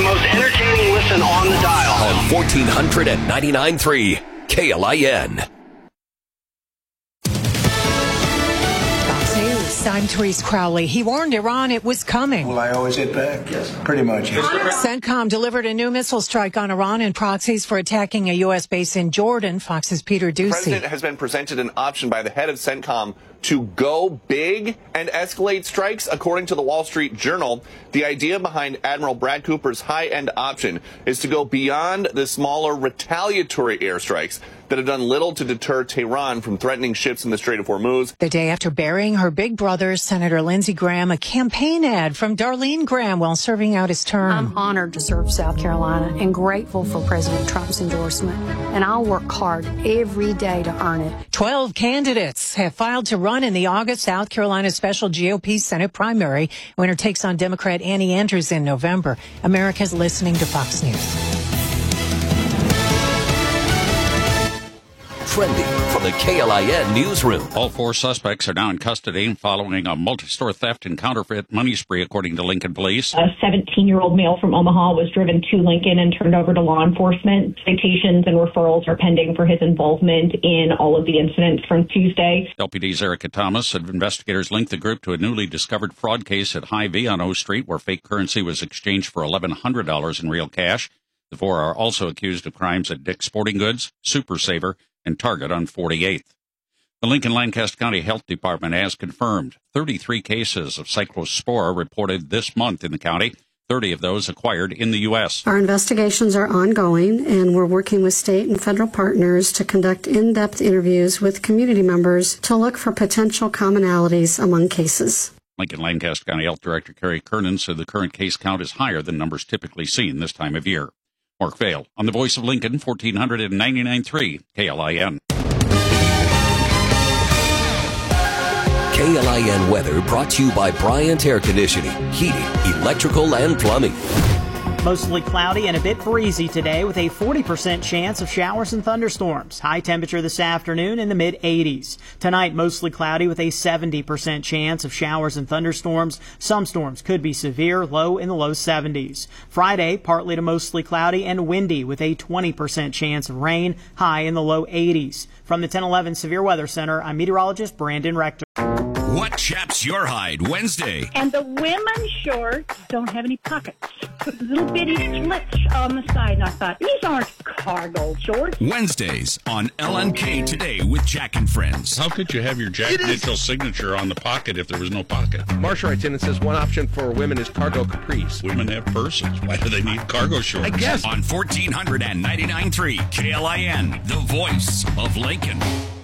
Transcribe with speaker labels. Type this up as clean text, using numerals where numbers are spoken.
Speaker 1: most entertaining listen on the dial.
Speaker 2: On 1499.3 KLIN.
Speaker 3: I'm Therese Crowley. He warned Iran it was coming.
Speaker 4: Will I always hit back? Yes, pretty much.
Speaker 3: CENTCOM delivered a new missile strike on Iran and proxies for attacking a U.S. base in Jordan. Fox's Peter Ducey.
Speaker 5: The president has been presented an option by the head of CENTCOM to go big and escalate strikes. According to the Wall Street Journal, the idea behind Admiral Brad Cooper's high-end option is to go beyond the smaller retaliatory airstrikes that have done little to deter Tehran from threatening ships in the Strait of Hormuz.
Speaker 3: The day after burying her big brother, Senator Lindsey Graham, a campaign ad from Darlene Graham while serving out his term.
Speaker 6: I'm honored to serve South Carolina and grateful for President Trump's endorsement, and I'll work hard every day to earn it.
Speaker 3: 12 candidates have filed to run in the August South Carolina special GOP Senate primary. Winner takes on Democrat Annie Andrews in November. America's listening to Fox News.
Speaker 2: Trending from the KLIN newsroom.
Speaker 7: All four suspects are now in custody following a multi-store theft and counterfeit money spree, according to Lincoln Police.
Speaker 8: A 17-year-old male from Omaha was driven to Lincoln and turned over to law enforcement. Citations and referrals are pending for his involvement in all of the incidents from Tuesday.
Speaker 7: LPD's Erica Thomas said investigators linked the group to a newly discovered fraud case at Hy-Vee on O Street, where fake currency was exchanged for $1,100 in real cash. The four are also accused of crimes at Dick's Sporting Goods, Super Saver, and Target on 48th. The Lincoln-Lancaster County Health Department has confirmed 33 cases of cyclospora reported this month in the county, 30 of those acquired in the U.S.
Speaker 9: Our investigations are ongoing, and we're working with state and federal partners to conduct in-depth interviews with community members to look for potential commonalities among cases.
Speaker 7: Lincoln-Lancaster County Health Director Carrie Kernan said the current case count is higher than numbers typically seen this time of year. Mark Vail on the Voice of Lincoln, 1499.3 KLIN.
Speaker 2: KLIN weather brought to you by Bryant Air Conditioning, Heating, Electrical, and Plumbing.
Speaker 10: Mostly cloudy and a bit breezy today with a 40% chance of showers and thunderstorms. High temperature this afternoon in the mid-80s. Tonight, mostly cloudy with a 70% chance of showers and thunderstorms. Some storms could be severe, low in the low 70s. Friday, partly to mostly cloudy and windy with a 20% chance of rain, high in the low 80s. From the 1011 Severe Weather Center, I'm meteorologist Brandon Rector.
Speaker 11: What chaps your hide Wednesday?
Speaker 12: And the women's shorts don't have any pockets. Little bitty slits on the side. And I thought, these aren't cargo shorts.
Speaker 11: Wednesdays on LNK Today with Jack and Friends.
Speaker 7: How could you have your Jack Mitchell signature on the pocket if there was no pocket?
Speaker 13: Marsha writes in and says one option for women is cargo capris.
Speaker 7: Women have purses. Why do they need cargo shorts?
Speaker 13: I guess.
Speaker 11: On 1499.3 KLIN, the voice of Lincoln.